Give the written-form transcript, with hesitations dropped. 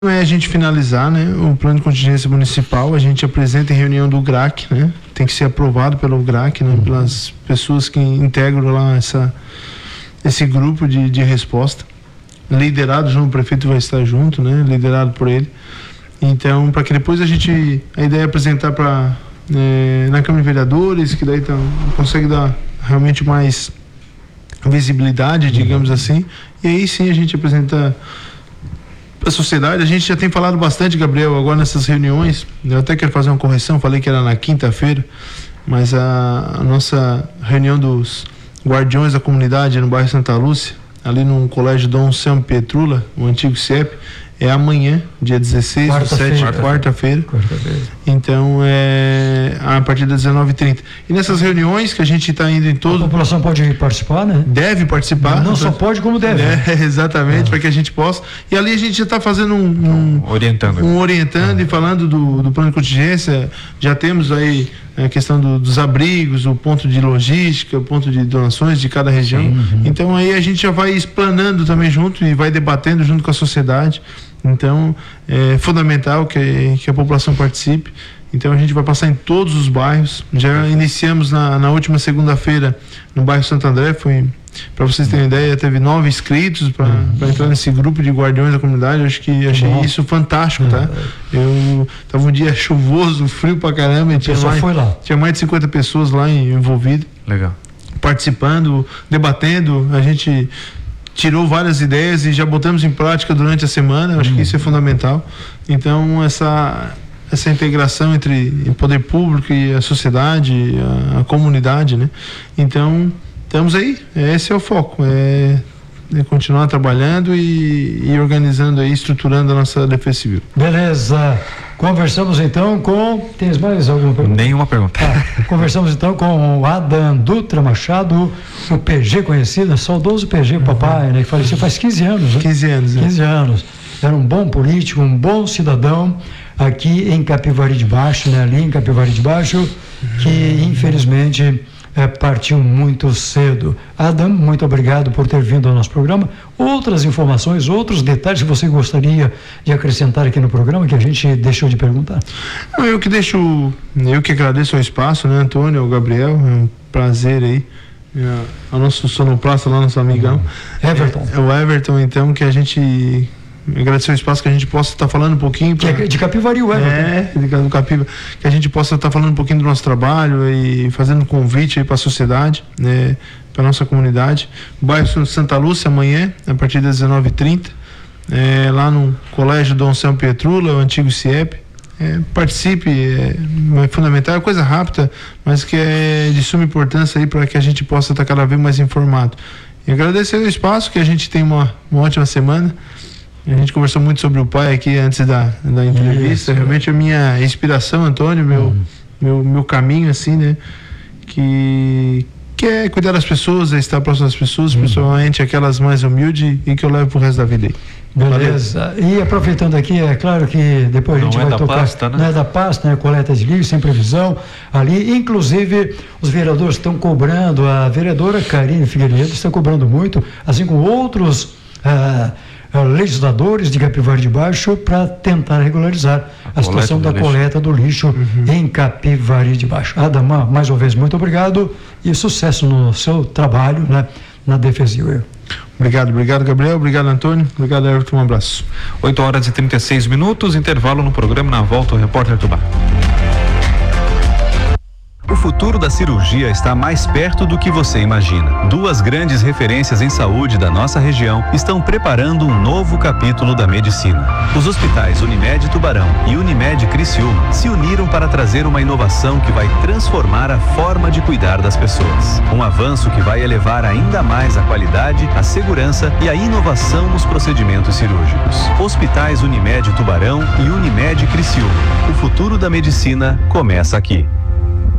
É a gente finalizar, né, o plano de contingência municipal. A gente apresenta em reunião do GRAC, né, tem que ser aprovado pelo GRAC, né, pelas pessoas que integram lá esse grupo de resposta, liderado, o prefeito vai estar junto, né, liderado por ele. Então, para que depois a ideia é apresentar na Câmara de Vereadores, que daí consegue dar realmente mais visibilidade, digamos assim, e aí sim a gente apresenta a sociedade. A gente já tem falado bastante, Gabriel, agora nessas reuniões. Eu até quero fazer uma correção, falei que era na quinta-feira, mas a nossa reunião dos guardiões da comunidade no bairro Santa Lúcia, ali no colégio Dom São Petrula, o antigo CIEP, é amanhã, dia 16 do 7, quarta-feira. Então, a partir das 19h30. E nessas reuniões que a gente está indo em todo... A população pode participar, né? Deve participar. Não só pode, como deve. Exatamente, para que a gente possa. E ali a gente já está fazendo orientando e falando do plano de contingência. Já temos aí a questão dos abrigos, o ponto de logística, o ponto de donações de cada região. Sim, Então, aí a gente já vai explanando também junto e vai debatendo junto com a sociedade. Então, é fundamental que a população participe. Então, a gente vai passar em todos os bairros. Já iniciamos na última segunda-feira no bairro Santo André. Para vocês terem ideia, teve 9 inscritos para entrar nesse grupo de guardiões da comunidade. Achei isso fantástico, tá? Tava um dia chuvoso, frio pra caramba. Tinha mais de 50 pessoas lá envolvidas. Legal. Participando, debatendo. A gente tirou várias ideias e já botamos em prática durante a semana. Eu acho que isso é fundamental. Então, essa integração entre o poder público e a sociedade, a comunidade, né? Então, estamos aí. Esse é o foco. É continuar trabalhando e organizando aí, estruturando a nossa defesa civil. Beleza. Conversamos então com... Tens mais alguma pergunta? Nenhuma pergunta. Conversamos então com o Adam Dutra Machado, o PG conhecido, saudoso PG, papai, né? Que faleceu faz 15 anos. Né? 15 anos. 15 anos. Era um bom político, um bom cidadão aqui em Capivari de Baixo, né? Ali em Capivari de Baixo, que infelizmente partiu muito cedo. Adam, muito obrigado por ter vindo ao nosso programa. Outras informações, outros detalhes que você gostaria de acrescentar aqui no programa que a gente deixou de perguntar? Eu que agradeço o espaço, né, Antônio, o Gabriel, é um prazer aí. O nosso sonoplasta lá, nosso amigão. Everton. O Everton, então, que a gente... agradecer o espaço que a gente possa estar falando um pouquinho de Capivari, o Everton. Do Capivari, que a gente possa estar falando um pouquinho do nosso trabalho e fazendo um convite aí para a sociedade, né, para a nossa comunidade. O bairro Santa Lúcia, amanhã, a partir das 19h30, lá no colégio Dom São Petrula, o antigo CIEP. Participe, é fundamental, é coisa rápida, mas que é de suma importância aí para que a gente possa estar cada vez mais informado. E agradecer o espaço, que a gente tem uma ótima semana. A gente conversou muito sobre o pai aqui antes da entrevista. Realmente a minha inspiração, Antônio, meu caminho, assim, né? Que é cuidar das pessoas, é estar próximo das pessoas, principalmente aquelas mais humildes, e que eu levo pro resto da vida aí. Beleza. Valeu. E aproveitando aqui, é claro que depois a gente vai tocar. Pasta, né? Não é da pasta, né? Coleta de lixo, sem previsão. Ali, inclusive, os vereadores estão cobrando, a vereadora Karine Figueiredo está cobrando muito, assim como outros legisladores de Capivari de Baixo, para tentar regularizar a situação da coleta do lixo em Capivari de Baixo. Adamar, mais uma vez, muito obrigado e sucesso no seu trabalho, né, na Defesa Civil. Obrigado, Gabriel, obrigado, Antônio, obrigado, Everton, um abraço. 8h36, intervalo no programa. Na volta, o repórter Tubá. O futuro da cirurgia está mais perto do que você imagina. 2 grandes referências em saúde da nossa região estão preparando um novo capítulo da medicina. Os hospitais Unimed Tubarão e Unimed Criciúma se uniram para trazer uma inovação que vai transformar a forma de cuidar das pessoas. Um avanço que vai elevar ainda mais a qualidade, a segurança e a inovação nos procedimentos cirúrgicos. Hospitais Unimed Tubarão e Unimed Criciúma. O futuro da medicina começa aqui.